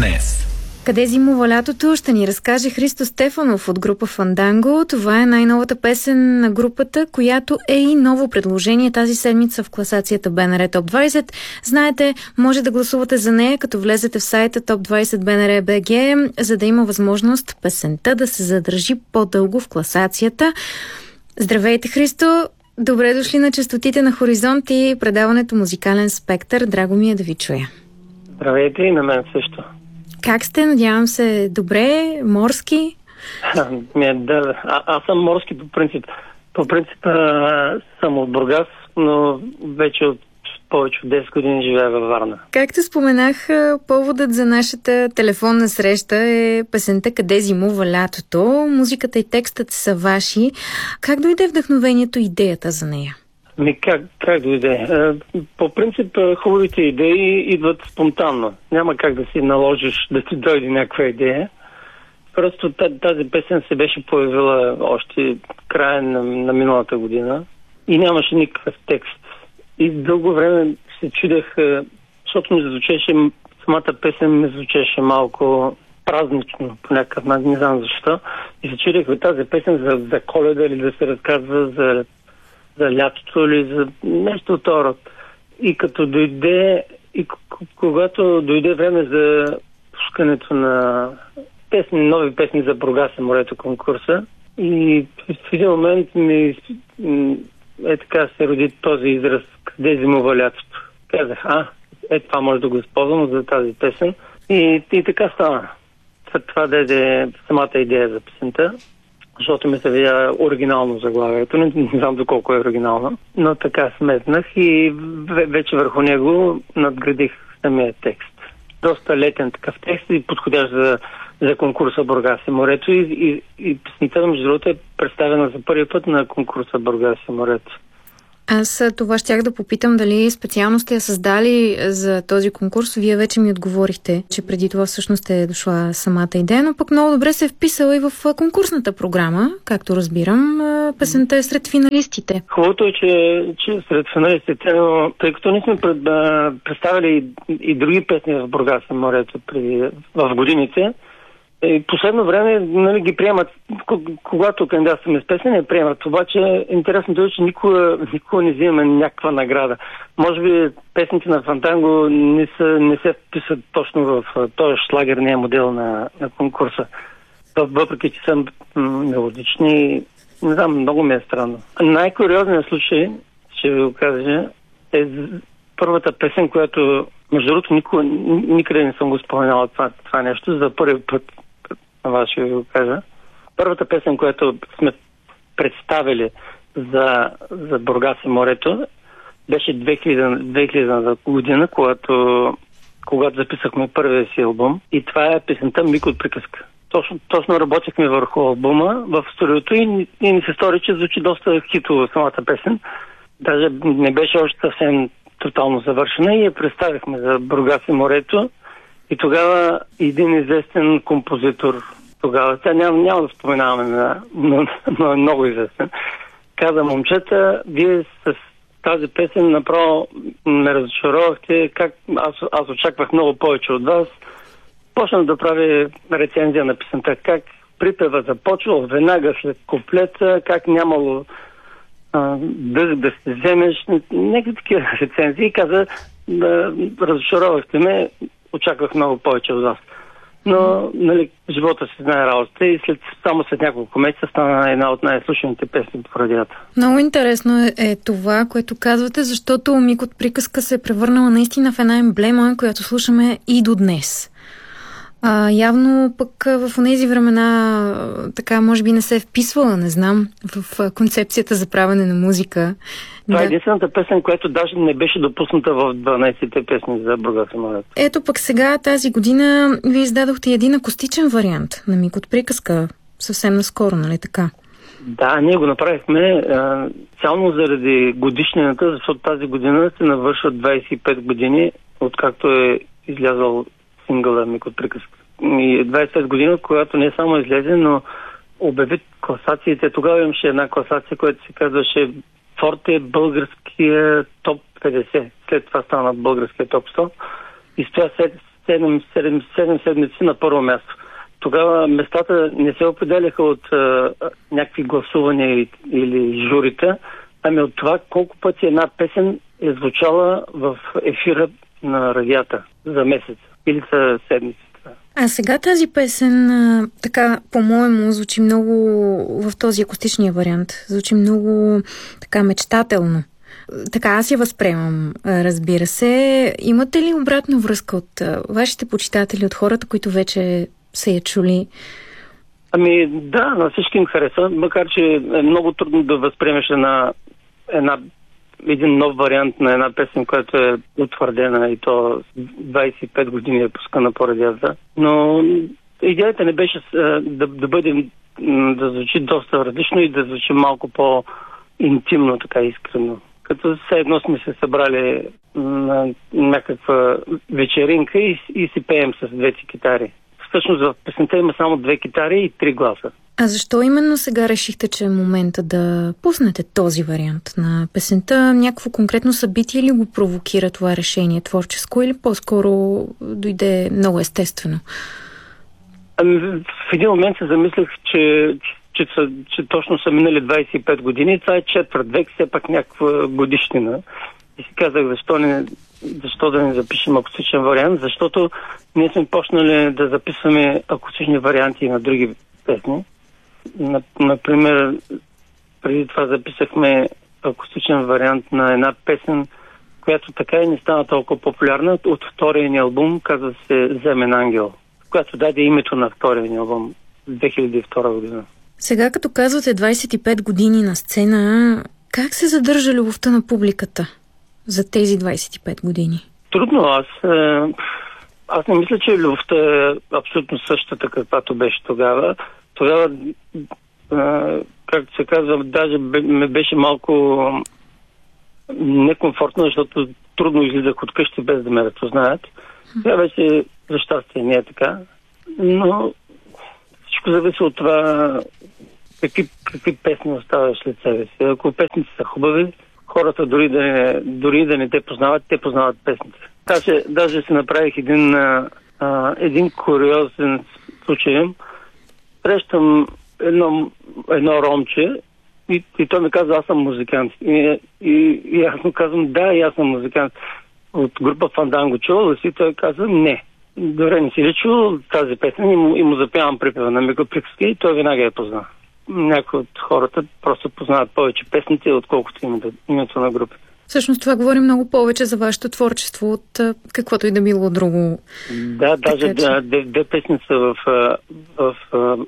днес. Къде зимува лятото, ще ни разкаже Христо Стефанов от група Фанданго. Това е най-новата песен на групата, която е и ново предложение тази седмица в класацията БНР Топ 20. Знаете, може да гласувате за нея, като влезете в сайта Топ 20 BNR BG, за да има възможност песента да се задържи по-дълго в класацията. Здравейте, Христо! Добре дошли на честотите на Хоризонт и предаването Музикален спектър. Драго ми е да ви чуя. Здравейте и на мен също. Как сте? Надявам се добре, морски? Аз съм морски по принцип. По принцип съм от Бургас, но вече от повече от 10 години живея във Варна. Както споменах, поводът за нашата телефонна среща е песента "Къде зимува лятото". Музиката и текстът са ваши. Как дойде вдъхновението и идеята за нея? Как дойде? По принцип, хубавите идеи идват спонтанно. Няма как да си наложиш да ти дойде някаква идея. Просто тази песен се беше появила още края на миналата година и нямаше никакъв текст. И дълго време се чудех, защото ми звучеше, самата песен ми звучеше малко празнично по някакъв начин, не знам защо. И се чудех тази песен за Коледа или да се разказва за лятото или за нещо от този род. И като дойде, когато дойде време за пускането на нови песни за Бургас и морето конкурса, и в един момент така се роди този израз "Къде зимува лятото". Казах, това може да го използвам за тази песен. И така стана. Това даде самата идея за песента, защото ми се видя оригинално заглавието. Не знам доколко е оригинално, но така сметнах и вече върху него надградих самия текст. Доста летен такъв текст и подходящ за конкурса Бургас и морето. И песента, между другото, е представена за първи път на конкурса Бургас и морето. Аз това щях да попитам дали специално сте я създали за този конкурс. Вие вече ми отговорихте, че преди това всъщност е дошла самата идея, но пък много добре се е вписала и в конкурсната програма, както разбирам. Песента е сред финалистите. Хубавото е, че сред финалистите, но тъй като ние сме представили и други песни в Бургас и морето в годините, и последно време ги приемат, когато кандидатстваме с песен, не приемат. Обаче интересното е, че никога не взимаме някаква награда. Може би песните на Фанданго не се вписат точно в този шлагерния модел на конкурса. Въпреки че са мелодични, не знам, много ми е странно. Най-куриозният случай, ще ви го кажа, е първата песен, която, между другото, никъде не съм го споменала това нещо, за първи път на вас ще ви го кажа. Първата песен, която сме представили за Бургас и морето, беше 2000 година, когато записахме първия си албум. И това е песента "Миг от приказка". Точно работихме върху албума в студиото и ни се стори, че звучи доста хитово самата песен. Даже не беше още съвсем тотално завършена и я представихме за Бургас и морето. И тогава един известен композитор, тя няма да споменаваме, но е много известен, каза: "Момчета, вие с тази песен направо ме разочаровахте, аз очаквах много повече от вас." Почнах да прави рецензия на песента, как припева започвал веднага след куплета, как нямало да се вземеш, някакви такива рецензии, и каза: "Разочаровахте ме, очаквах много повече от вас." Но, живота си знае работата и само след няколко месеца стана една от най-слушаните песни по радиото. Много интересно е това, което казвате, защото "Миг от приказка" се е превърнала наистина в една емблема, която слушаме и до днес. Явно пък в тези времена така може би не се е вписвала, не знам, в концепцията за правене на музика. Това е единствената песен, която даже не беше допусната в 12-те песни за Бургас и морето. Ето пък сега тази година вие издадохте един акустичен вариант на "Миг от приказка" съвсем наскоро, нали така? Да, ние го направихме цяло заради годишнината, защото тази година се навършват 25 години, откакто е излязъл сингъла "Миг от приказка". И 25 години, когато не само излезе, но обяви класациите. Тогава имаше една класация, която се казваше Форте българския топ 50. След това стана българския топ 100. И стоя 7 седмици на първо място. Тогава местата не се определяха от някакви гласувания или журита, ами от това колко пъти една песен е звучала в ефира на радията за месец или за седмица. А сега тази песен, така, по-моему, звучи много в този акустичния вариант. Звучи много така мечтателно. Така аз я възприемам, разбира се. Имате ли обратна връзка от вашите почитатели, от хората, които вече са я чули? Ами да, на всички им хареса, макар че е много трудно да възприемеш един нов вариант на една песен, която е утвърдена и то 25 години е пускана по радията. Но идеята не беше да звучи доста различно и да звучи малко по-интимно, така искрено. Като все едно сме се събрали на някаква вечеринка и си пеем с двете китари. Всъщност в песента има само 2 китари и 3 гласа. А защо именно сега решихте, че е момента да пуснете този вариант на песента? Някакво конкретно събитие ли го провокира това решение творческо или по-скоро дойде много естествено? В един момент се замислях, че точно са минали 25 години. Това е четвърт век, все пак някаква годишнина. И си казах, защо да не запишем акустичен вариант, защото ние сме почнали да записваме акустични варианти на други песни. Например, преди това записахме акустичен вариант на една песен, която така и не стана толкова популярна, от втория ни албум, казва се "Земен ангел", която даде името на втория ни албум 2002 година. Сега, като казвате 25 години на сцена, как се задържа любовта на публиката за тези 25 години? Трудно. Аз не мисля, че любовта е абсолютно същата, каквато беше тогава. Тогава, както се казва, даже ме беше малко некомфортно, защото трудно излизах от къщи без да ме разпознаят. Това вече за щастие не е така. Но всичко зависи от това какви песни оставяш след себе си. Ако песните са хубави, хората дори да не те познават, те познават песните. Даже си направих един куриозен случай. Срещам едно ромче и той ми каза, аз съм музикант. И аз му казвам, да, и аз съм музикант. От група Фанданго чувал ли си? Той каза, не. Добре, не си ли чул тази песен и му запявам припева на Мико Приковски и той веднага я позна. Някои от хората просто познават повече песните, отколкото името на групата. Всъщност това говори много повече за вашето творчество от каквото и да било друго. Да, даже две песни са в